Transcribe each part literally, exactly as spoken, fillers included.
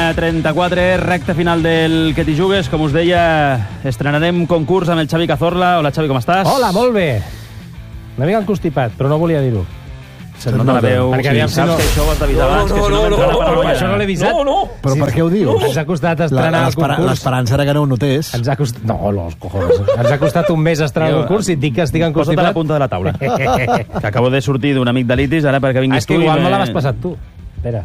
una trenta-quatre, recta final del Que t'hi jugues. Com us deia, estrenarem concurs amb el Xavi Cazorla. Hola, Xavi, com estàs? Hola, molt bé. Una mica encostipat, però no volia dir-ho. Se't nota la veu. Perquè Sí, aviam si saps no- que això ho has d'avisar abans, que si no m'entra la no, paraula. això no l'he avisat. No, no. Però per què ho dius? Ens ha costat La- estrenar el l'espera- concurs. L'esperança era que no ho notés. Ens ha costat... No, los cojones. Ens ha costat un mes estrenar el Tio, concurs i et dic que estic Posa't a encostipat. la punta de la taula. Que acabo de sortir d'un amic de litis, ara perquè Ah, vinguis és que tu... i igual me- me l'has passat tu. Espera.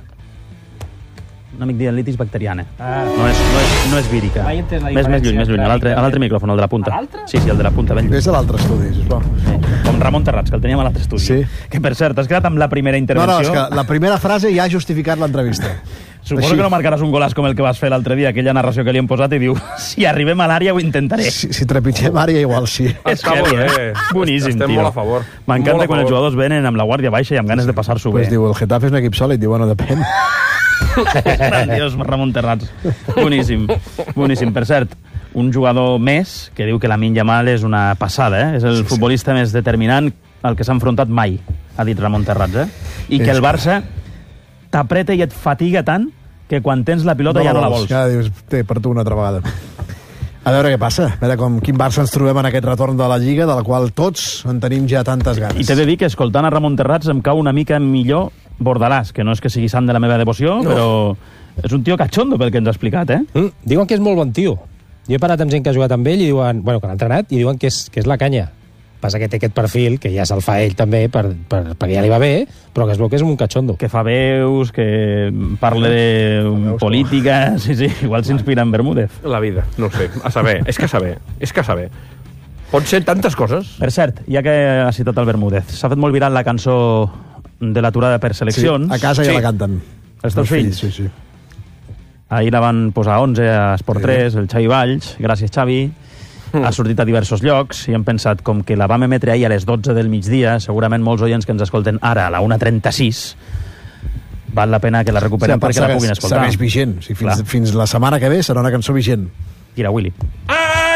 Un amic de litis bacteriana. Ah. No és, no és, no és vírica. Mai he entès la Més, més diferència lluny, més lluny. entre A l'altre vírica. a l'altre micròfon, el de la punta. A l'altre? Sí, sí, el de la punta, ben lluny. Vés a l'altre estudi, sisplau. Com Ramon Terrats, que el teníem a l'altre estudi. Sí. Que, per cert, has quedat amb la primera No, intervenció. no, és que la primera frase ja ha justificat l'entrevista. Suposo Així. que no marcaràs un golaç com el que vas fer l'altre dia, aquella narració que li hem posat i diu si arribem a l'àrea ho intentaré. Si, si trepitgem àrea, igual sí. És Està molt heavy, bé. eh? Boníssim, Estem tio. molt a favor. M'encanta Molt a quan els favor. jugadors venen amb la guàrdia baixa i amb ganes de passar-s'ho Pues bé. diu, el Getafe és un equip sòlid. Diu, bueno, depèn. Grandiós, Ramon Terrats. Boníssim, boníssim. Per cert, un jugador més que diu que Lamine Yamal és una passada, eh? És el Sí, sí. futbolista més determinant al que s'ha enfrontat mai, ha dit Ramon Terrats, eh? I que És el que- Barça t'apreta i et fatiga tant que quan tens la pilota ja no la vols. Ja dius, té per tu una altra vegada. A veure què passa. A veure com, quin Barça ens trobem en aquest retorn de la Lliga, de la qual tots en tenim ja tantes ganes. I t'he de dir que escoltant a Ramon Terrats em cau una mica millor Bordalàs, que no és que sigui sant de la meva devoció, no. Però és un tio cachondo pel que ens ha explicat, eh? Mm, diuen que és molt bon tio. Jo he parat amb gent que ha jugat amb ell i diuen, bueno, que l'ha entrenat, i diuen que és, que és la canya. Passa que té aquest perfil, que ja se'l fa ell també, per, per, perquè ja li va bé, però que es veu que és un cachondo. Que fa veus, que parla de política... Sí, sí, igual s'inspira en Bermúdez. La vida, no ho sé. A saber, és que a saber, és que a saber. Pot ser tantes coses. Per cert, ja que ha citat el Bermúdez, s'ha fet molt viral la cançó de l'aturada per Sí, seleccions. a casa ja Sí. la canten. Els teus fills? Sí, sí. Ahir la van posar a onze a Esport Sí. tres, el Xavi Valls, gràcies Xavi. Ha sortit a diversos llocs i hem pensat, com que la vam emetre ahir a les dotze del migdia, segurament molts oients que ens escolten ara a la una trenta-sis, val la pena que la recuperem Sí, perquè la segueix- puguin escoltar. Segueix vigent. O sigui, fins, Clar. fins la setmana que ve serà una cançó vigent. Tira, Willy. Ah!